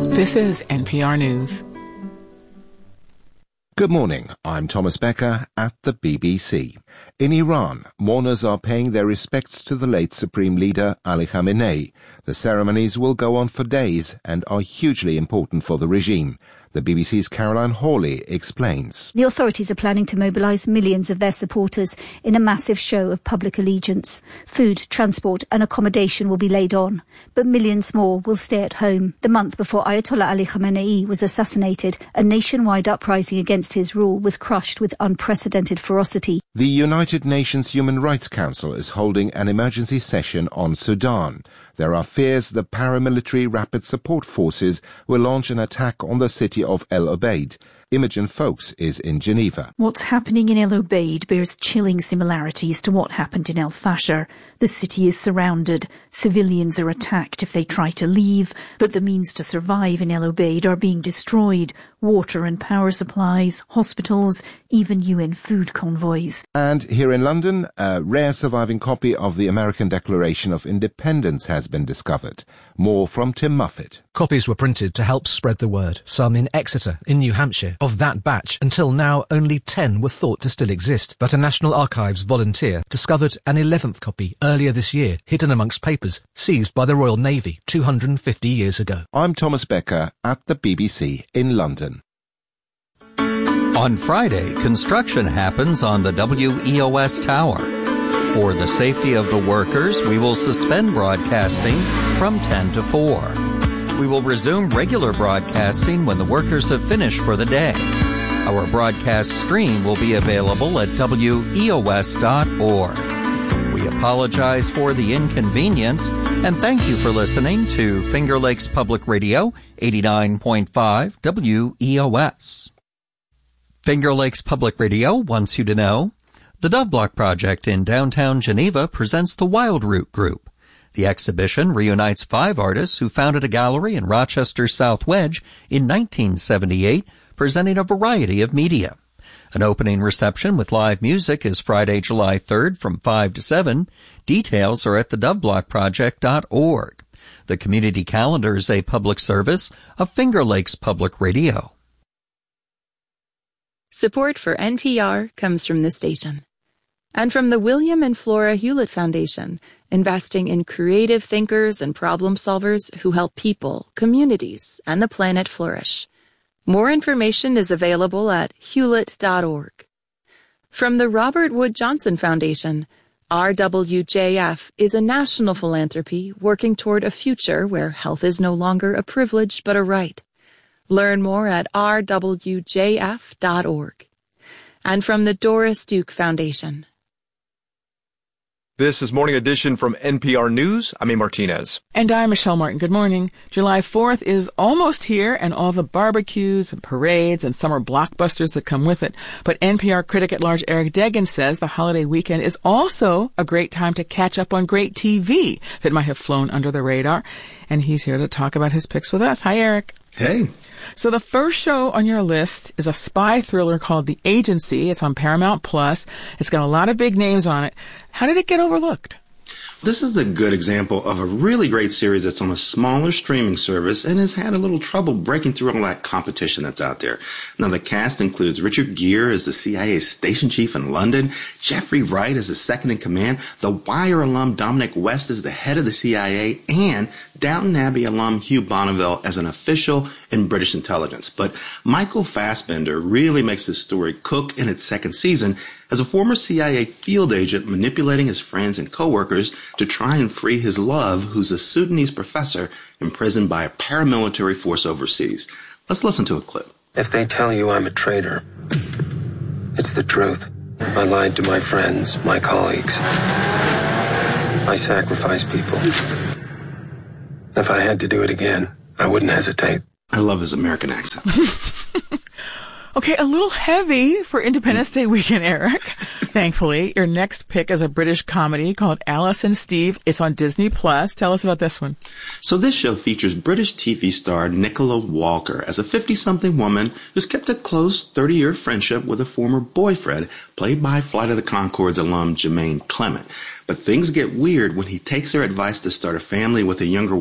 This is NPR News. Good morning, I'm Thomas Becker at the BBC. In Iran, mourners are paying their respects to the late Supreme Leader Ali Khamenei. The ceremonies will go on for days and are hugely important for the regime. The BBC's Caroline Hawley explains. The authorities are planning to mobilise millions of their supporters in a massive show of public allegiance. Food, transport and accommodation will be laid on, but millions more will stay at home. The month before Ayatollah Ali Khamenei was assassinated, a nationwide uprising against his rule was crushed with unprecedented ferocity. The United Nations Human Rights Council is holding an emergency session on Sudan. There are fears the paramilitary Rapid Support Forces will launch an attack on the city of El Obeid. Imogen Folks is in Geneva. What's happening in El Obeid bears chilling similarities to what happened in El Fasher. The city is surrounded. Civilians are attacked if they try to leave, but the means to survive in El Obeid are being destroyed. Water and power supplies, hospitals, even UN food convoys. And here in London, a rare surviving copy of the American Declaration of Independence has been discovered. More from Tim Muffet. Copies were printed to help spread the word, some in Exeter, in New Hampshire. Of that batch, until now, only 10 were thought to still exist, but a National Archives volunteer discovered an 11th copy earlier this year, hidden amongst papers seized by the Royal Navy 250 years ago. I'm Thomas Becker at the BBC in London. On Friday, construction happens on the WEOS Tower. For the safety of the workers, we will suspend broadcasting from 10 to 4. We will resume regular broadcasting when the workers have finished for the day. Our broadcast stream will be available at weos.org. We apologize for the inconvenience and thank you for listening to Finger Lakes Public Radio 89.5 WEOS. Finger Lakes Public Radio wants you to know the Dove Block Project in downtown Geneva presents the Wild Root Group. The exhibition reunites 5 artists who founded a gallery in Rochester's South Wedge in 1978, presenting a variety of media. An opening reception with live music is Friday, July 3rd from 5 to 7. Details are at thedoveblockproject.org. The community calendar is a public service of Finger Lakes Public Radio. Support for NPR comes from this station and from the William and Flora Hewlett Foundation, investing in creative thinkers and problem solvers who help people, communities, and the planet flourish. More information is available at hewlett.org. From the Robert Wood Johnson Foundation, RWJF is a national philanthropy working toward a future where health is no longer a privilege but a right. Learn more at rwjf.org. And from the Doris Duke Foundation. This is Morning Edition from NPR News. I'm A. Martinez. And I'm Michelle Martin. Good morning. July 4th is almost here, and all the barbecues and parades and summer blockbusters that come with it. But NPR critic-at-large Eric Deggans says the holiday weekend is also a great time to catch up on great TV that might have flown under the radar. And he's here to talk about his picks with us. Hi, Eric. Hey. So the first show on your list is a spy thriller called The Agency. It's on Paramount Plus. It's got a lot of big names on it. How did it get overlooked? This is a good example of a really great series that's on a smaller streaming service and has had a little trouble breaking through all that competition that's out there. Now, the cast includes Richard Gere as the CIA station chief in London, Jeffrey Wright as the second in command, The Wire alum Dominic West as the head of the CIA, and Downton Abbey alum Hugh Bonneville as an official in British intelligence. But Michael Fassbender really makes this story cook in its second season as a former CIA field agent manipulating his friends and coworkers to try and free his love, who's a Sudanese professor imprisoned by a paramilitary force overseas. Let's listen to a clip. If they tell you I'm a traitor, it's the truth. I lied to my friends, my colleagues. I sacrificed people. If I had to do it again, I wouldn't hesitate. I love his American accent. Okay, a little heavy for Independence Day weekend, Eric. Thankfully, your next pick is a British comedy called Alice and Steve. It's on Disney Plus. Tell us about this one. So this show features British TV star Nicola Walker as a 50-something woman who's kept a close 30-year friendship with a former boyfriend, played by Flight of the Conchords alum Jermaine Clement. But things get weird when he takes her advice to start a family with a younger